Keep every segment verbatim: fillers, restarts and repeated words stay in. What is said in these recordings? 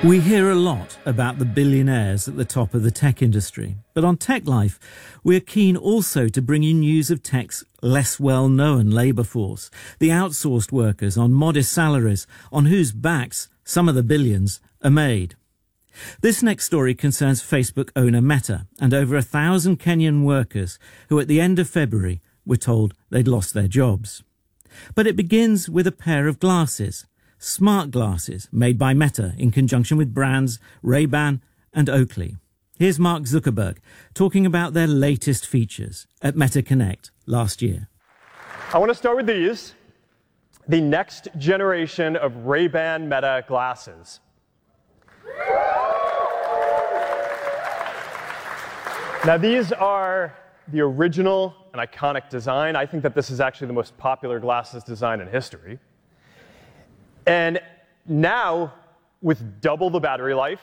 We hear a lot about the billionaires at the top of the tech industry, but on Tech Life, we're keen also to bring you news of tech's less well-known labour force, the outsourced workers on modest salaries, on whose backs some of the billions are made. This next story concerns Facebook owner Meta and over a thousand Kenyan workers who at the end of February were told they'd lost their jobs. But it begins with a pair of glasses. Smart glasses made by Meta in conjunction with brands Ray-Ban and Oakley. Here's Mark Zuckerberg talking about their latest features at Meta Connect last year. I want to start with these, the next generation of Ray-Ban Meta glasses. Now these are the original and iconic design. I think that this is actually the most popular glasses design in history. And now, with double the battery life.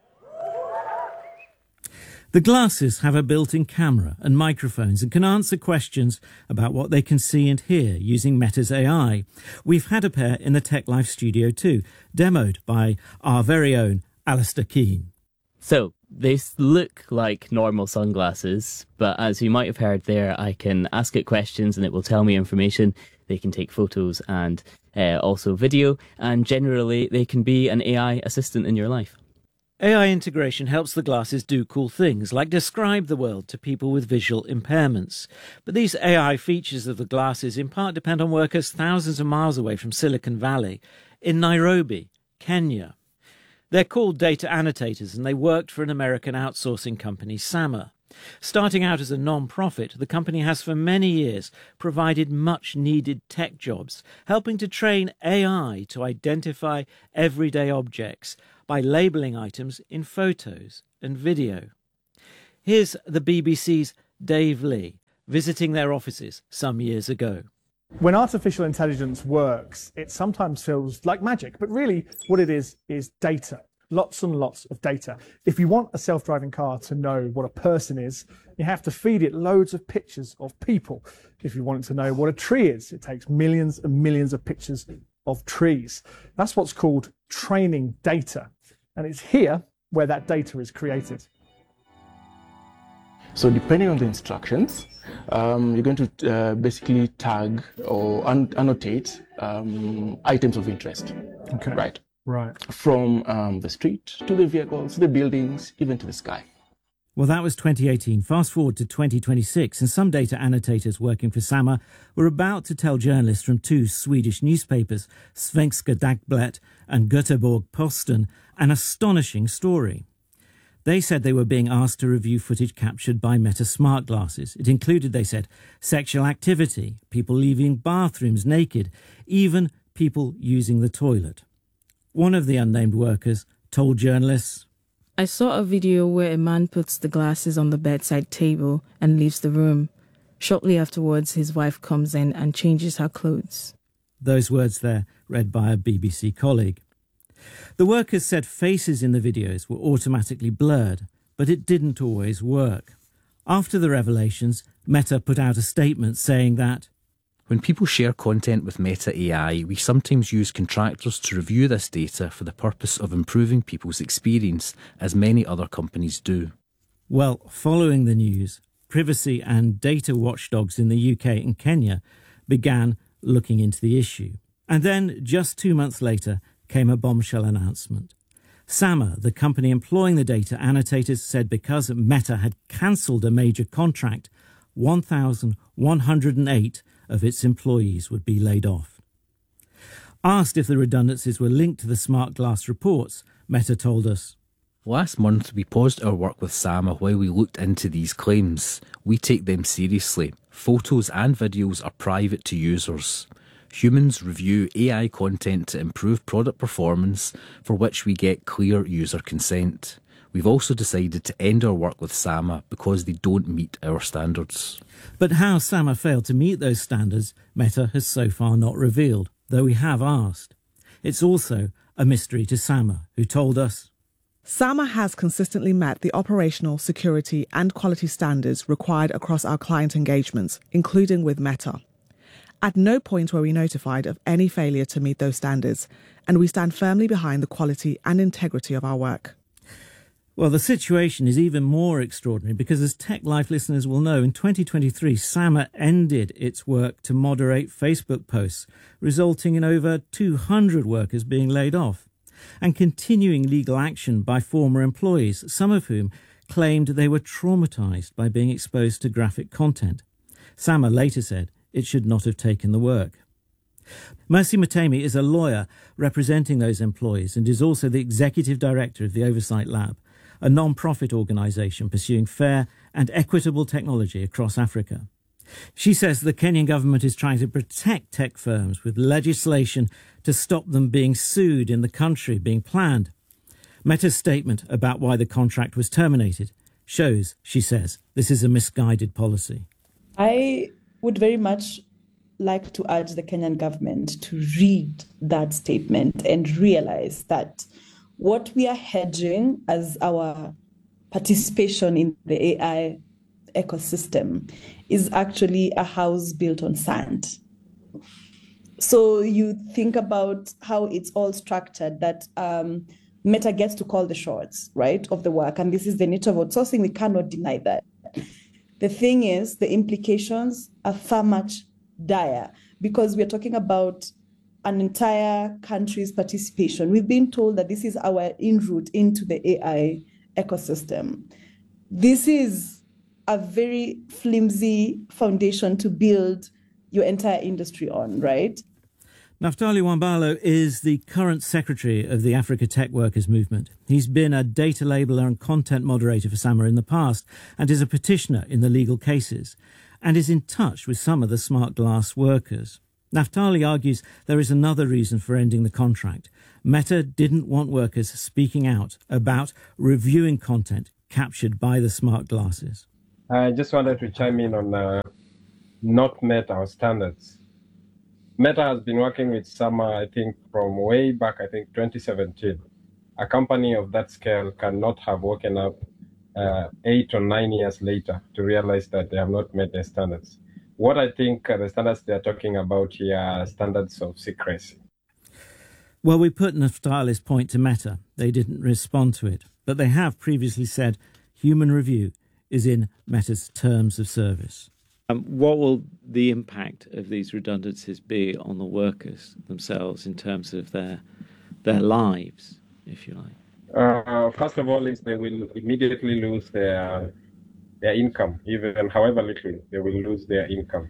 The glasses have a built-in camera and microphones and can answer questions about what they can see and hear using Meta's A I. We've had a pair in the Tech Life studio too, demoed by our very own Alistair Keane. So, they look like normal sunglasses, but as you might have heard there, I can ask it questions and it will tell me information. They can take photos and uh, also video, and generally they can be an A I assistant in your life. A I integration helps the glasses do cool things, like describe the world to people with visual impairments. But these A I features of the glasses in part depend on workers thousands of miles away from Silicon Valley, in Nairobi, Kenya. They're called data annotators, and they worked for an American outsourcing company, Sama. Starting out as a non-profit, the company has for many years provided much-needed tech jobs, helping to train A I to identify everyday objects by labelling items in photos and video. Here's the B B C's Dave Lee visiting their offices some years ago. When artificial intelligence works, it sometimes feels like magic, but really what it is is data. Lots and lots of data. If you want a self-driving car to know what a person is, you have to feed it loads of pictures of people. If you want it to know what a tree is, it takes millions and millions of pictures of trees. That's what's called training data. And it's here where that data is created. So depending on the instructions, um, you're going to uh, basically tag or an annotate um, items of interest. Okay. Right. Right. From um, the street to the vehicles, the buildings, even to the sky. Well, that was twenty eighteen. Fast forward to twenty twenty-six, and some data annotators working for Sama were about to tell journalists from two Swedish newspapers, Svenska Dagbladet and Göteborgs-Posten, an astonishing story. They said they were being asked to review footage captured by Meta smart glasses. It included, they said, sexual activity, people leaving bathrooms naked, even people using the toilet. One of the unnamed workers told journalists, I saw a video where a man puts the glasses on the bedside table and leaves the room. Shortly afterwards, his wife comes in and changes her clothes. Those words there read by a B B C colleague. The workers said faces in the videos were automatically blurred, but it didn't always work. After the revelations, Meta put out a statement saying that when people share content with Meta A I, we sometimes use contractors to review this data for the purpose of improving people's experience, as many other companies do. Well, following the news, privacy and data watchdogs in the U K and Kenya began looking into the issue. And then, just two months later, came a bombshell announcement. Sama, the company employing the data annotators, said because Meta had cancelled a major contract, one thousand one hundred eight of its employees would be laid off. Asked if the redundancies were linked to the smart glass reports, Meta told us, last month we paused our work with Sama while we looked into these claims. We take them seriously. Photos and videos are private to users. Humans review A I content to improve product performance, for which we get clear user consent. We've also decided to end our work with Sama because they don't meet our standards. But how Sama failed to meet those standards, Meta has so far not revealed, though we have asked. It's also a mystery to Sama, who told us, Sama has consistently met the operational, security and quality standards required across our client engagements, including with Meta. At no point were we notified of any failure to meet those standards, and we stand firmly behind the quality and integrity of our work. Well, the situation is even more extraordinary because, as Tech Life listeners will know, in twenty twenty-three, SAMR ended its work to moderate Facebook posts, resulting in over two hundred workers being laid off, and continuing legal action by former employees, some of whom claimed they were traumatized by being exposed to graphic content. SAMR later said it should not have taken the work. Mercy Matemi is a lawyer representing those employees and is also the executive director of the Oversight Lab, a non-profit organisation pursuing fair and equitable technology across Africa. She says the Kenyan government is trying to protect tech firms with legislation to stop them being sued in the country being planned. Meta's statement about why the contract was terminated shows, she says, this is a misguided policy. I would very much like to urge the Kenyan government to read that statement and realize that what we are hedging as our participation in the A I ecosystem is actually a house built on sand. So you think about how it's all structured, that um, Meta gets to call the shots, right, of the work. And this is the nature of outsourcing. We cannot deny that. The thing is, the implications are far much dire because we're talking about an entire country's participation. We've been told that this is our in-route into the A I ecosystem. This is a very flimsy foundation to build your entire industry on, right? Naftali Wambalo is the current secretary of the Africa Tech Workers Movement. He's been a data labeler and content moderator for SAMR in the past and is a petitioner in the legal cases and is in touch with some of the smart glass workers. Naftali argues there is another reason for ending the contract. Meta didn't want workers speaking out about reviewing content captured by the smart glasses. I just wanted to chime in on uh, not met our standards. Meta has been working with SAMR, I think, from way back, I think, twenty seventeen. A company of that scale cannot have woken up uh, eight or nine years later to realize that they have not met their standards. What I think uh, the standards they're talking about here are standards of secrecy. Well, we put Naftali's point to Meta. They didn't respond to it, but they have previously said human review is in Meta's terms of service. Um, what will the impact of these redundancies be on the workers themselves in terms of their their lives, if you like? Uh, first of all, is they will immediately lose their their income, even however little, they will lose their income.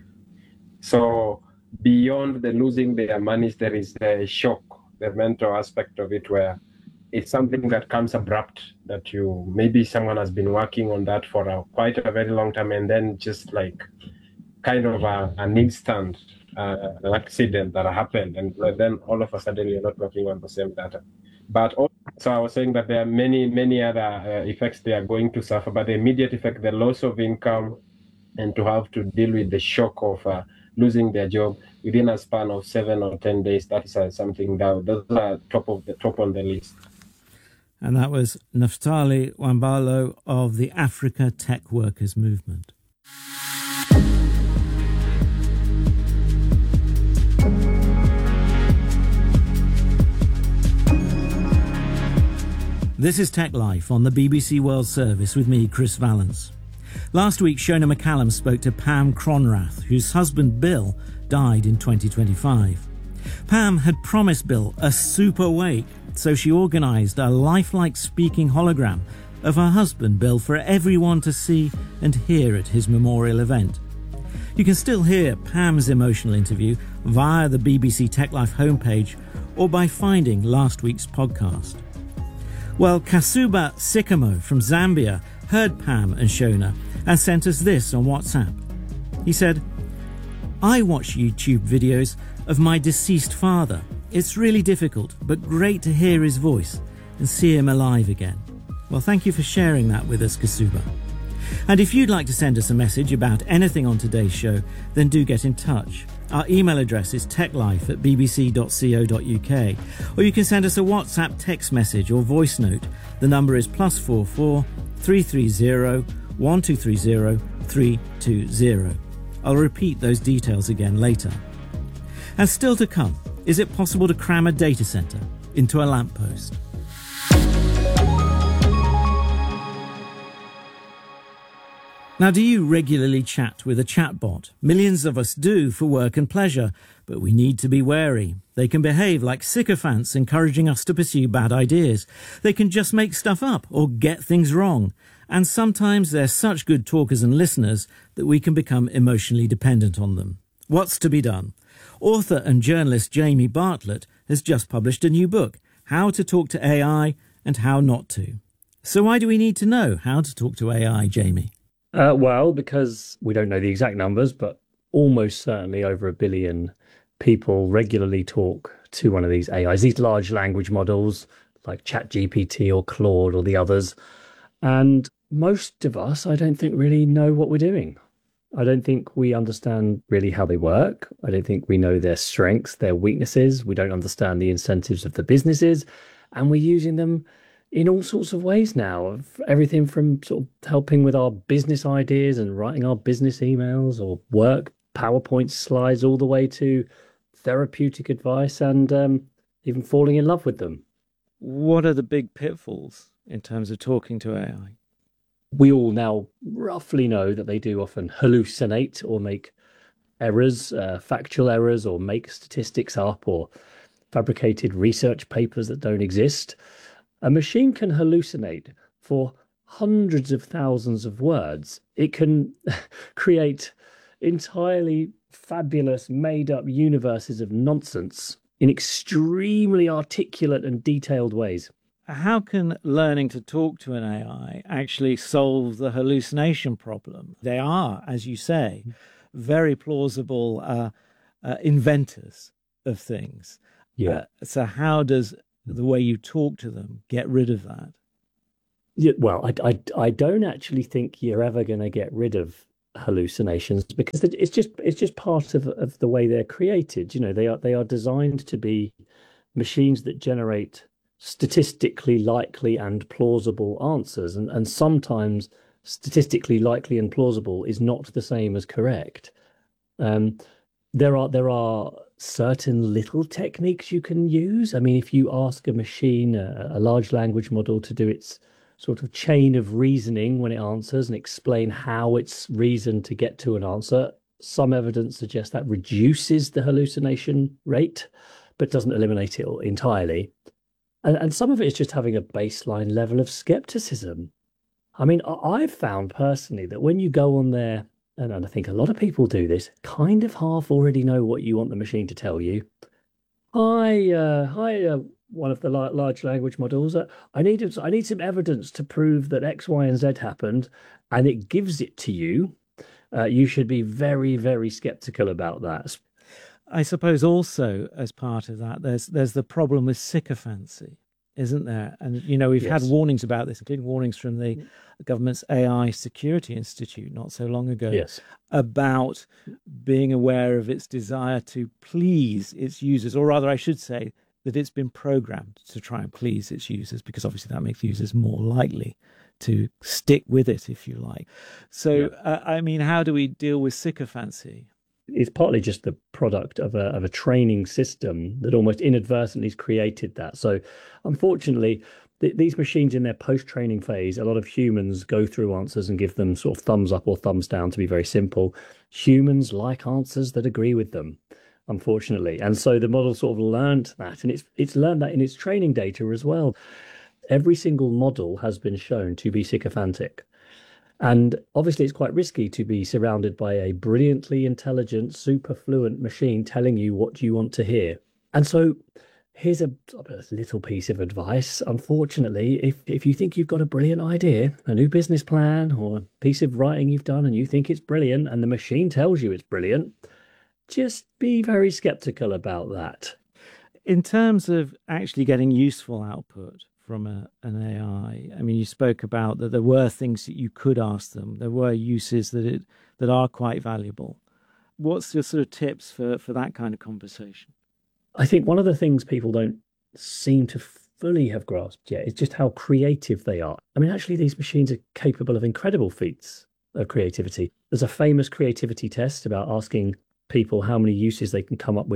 So beyond the losing their monies, there is the shock, the mental aspect of it, where it's something that comes abrupt, that you, maybe someone has been working on that for a, quite a very long time, and then just like kind of a, an instant uh, an accident that happened, and then all of a sudden you're not working on the same data. But also, so I was saying that there are many, many other uh, effects they are going to suffer, but the immediate effect, the loss of income, and to have to deal with the shock of uh, losing their job within a span of seven or ten days, that is uh, something that those are top of the top on the list. And that was Naftali Wambalo of the Africa Tech Workers Movement. This is Tech Life on the B B C World Service with me, Chris Valence. Last week, Shona McCallum spoke to Pam Cronrath, whose husband Bill died in twenty twenty-five. Pam had promised Bill a super wake, so she organised a lifelike speaking hologram of her husband Bill for everyone to see and hear at his memorial event. You can still hear Pam's emotional interview via the B B C Tech Life homepage or by finding last week's podcast. Well, Kasuba Sikamo from Zambia heard Pam and Shona and sent us this on WhatsApp. He said, "I watch YouTube videos of my deceased father. It's really difficult, but great to hear his voice and see him alive again." Well, thank you for sharing that with us, Kasuba. And if you'd like to send us a message about anything on today's show, then do get in touch. Our email address is techlife at b b c dot co dot u k, or you can send us a WhatsApp text message or voice note. The number is plus four four three three zero one two three zero three two zero. I'll repeat those details again later. And still to come, is it possible to cram a data centre into a lamppost? Now, do you regularly chat with a chatbot? Millions of us do for work and pleasure, but we need to be wary. They can behave like sycophants, encouraging us to pursue bad ideas. They can just make stuff up or get things wrong. And sometimes they're such good talkers and listeners that we can become emotionally dependent on them. What's to be done? Author and journalist Jamie Bartlett has just published a new book, How to Talk to A I and How Not to. So why do we need to know how to talk to A I, Jamie? Uh, well, because we don't know the exact numbers, but almost certainly over a billion people regularly talk to one of these A Is, these large language models like ChatGPT or Claude or the others. And most of us, I don't think, really know what we're doing. I don't think we understand really how they work. I don't think we know their strengths, their weaknesses. We don't understand the incentives of the businesses. And we're using them in all sorts of ways now, of everything from sort of helping with our business ideas and writing our business emails or work PowerPoint slides, all the way to therapeutic advice and um, even falling in love with them. What are the big pitfalls in terms of talking to A I? We all now roughly know that they do often hallucinate or make errors, uh, factual errors, or make statistics up or fabricated research papers that don't exist. A machine can hallucinate for hundreds of thousands of words. It can create entirely fabulous, made-up universes of nonsense in extremely articulate and detailed ways. How can learning to talk to an A I actually solve the hallucination problem? They are, as you say, very plausible uh, uh, inventors of things. Yeah. Uh, so how does the way you talk to them get rid of that? Yeah, well, I, I, I don't actually think you're ever going to get rid of hallucinations, because it's just it's just part of, of the way they're created. You know, they are they are designed to be machines that generate statistically likely and plausible answers, and, and sometimes statistically likely and plausible is not the same as correct. Um, there are there are certain little techniques you can use. I mean, if you ask a machine, a, a large language model, to do its sort of chain of reasoning when it answers and explain how it's reasoned to get to an answer, some evidence suggests that reduces the hallucination rate, but doesn't eliminate it entirely. And, and some of it is just having a baseline level of skepticism. I mean, I've found personally that when you go on there, and I think a lot of people do this, kind of half already know what you want the machine to tell you. Hi, uh, hi, uh, one of the large language models. Uh, I need I need some evidence to prove that X, Y, and Z happened, and it gives it to you. Uh, you should be very, very skeptical about that. I suppose also as part of that, there's there's the problem with sycophancy, isn't there? And, you know, we've Yes. had warnings about this, including warnings from the government's A I Security Institute not so long ago, Yes. about being aware of its desire to please its users, or rather, I should say, that it's been programmed to try and please its users, because obviously that makes users more likely to stick with it, if you like. So, Yeah. uh, I mean, how do we deal with sycophancy? It's partly just the product of a of a training system that almost inadvertently has created that. So, unfortunately, th- these machines in their post-training phase, a lot of humans go through answers and give them sort of thumbs up or thumbs down, to be very simple. Humans like answers that agree with them, unfortunately. And so the model sort of learned that, and it's it's learned that in its training data as well. Every single model has been shown to be sycophantic. And obviously, it's quite risky to be surrounded by a brilliantly intelligent, super fluent machine telling you what you want to hear. And so here's a, a little piece of advice. Unfortunately, if, if you think you've got a brilliant idea, a new business plan, or a piece of writing you've done, and you think it's brilliant, and the machine tells you it's brilliant, just be very skeptical about that. In terms of actually getting useful output from a, an A I, I mean, you spoke about that there were things that you could ask them. There were uses that it that are quite valuable. What's your sort of tips for, for that kind of conversation? I think one of the things people don't seem to fully have grasped yet is just how creative they are. I mean, actually, these machines are capable of incredible feats of creativity. There's a famous creativity test about asking people how many uses they can come up with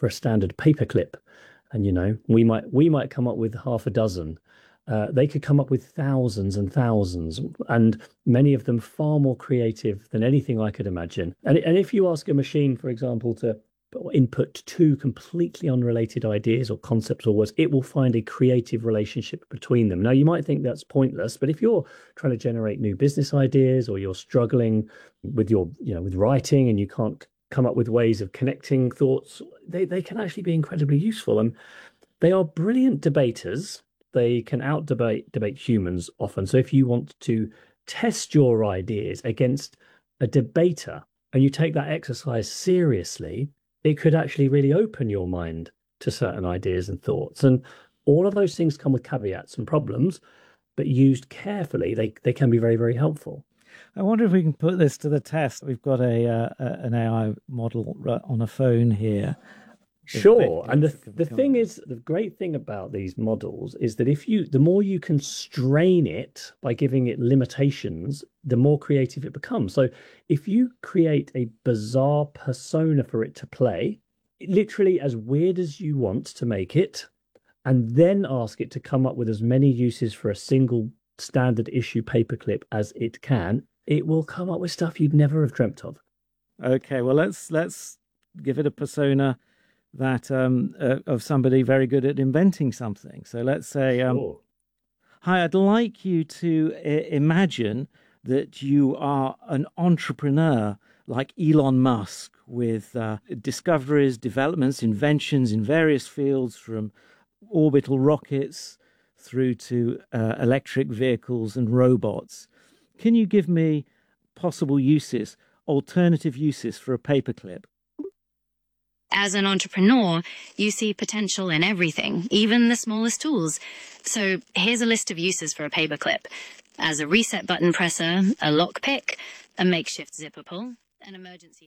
for a standard paperclip. And, you know, we might we might come up with half a dozen. Uh, they could come up with thousands and thousands, and many of them far more creative than anything I could imagine. And, and if you ask a machine, for example, to input two completely unrelated ideas or concepts or words, it will find a creative relationship between them. Now, you might think that's pointless, but if you're trying to generate new business ideas, or you're struggling with your, you know, with writing and you can't come up with ways of connecting thoughts, they, they can actually be incredibly useful. And they are brilliant debaters. They can out-debate debate humans often. So if you want to test your ideas against a debater and you take that exercise seriously, it could actually really open your mind to certain ideas and thoughts. And all of those things come with caveats and problems, but used carefully, they, they can be very, very helpful. I wonder if we can put this to the test. We've got a, uh, an A I model on a phone here. Sure. And the, the thing is, the great thing about these models is that if you, the more you can strain it by giving it limitations, the more creative it becomes. So if you create a bizarre persona for it to play, literally as weird as you want to make it, and then ask it to come up with as many uses for a single standard issue paperclip as it can, it will come up with stuff you'd never have dreamt of. Okay, well, let's let's give it a persona that um, uh, of somebody very good at inventing something. So let's say, um, sure. Hi, I'd like you to I- imagine that you are an entrepreneur like Elon Musk, with uh, discoveries, developments, inventions in various fields, from orbital rockets through to uh, electric vehicles and robots. Can you give me possible uses, alternative uses for a paperclip? As an entrepreneur, you see potential in everything, even the smallest tools. So here's a list of uses for a paperclip. As a reset button presser, a lockpick, a makeshift zipper pull, an emergency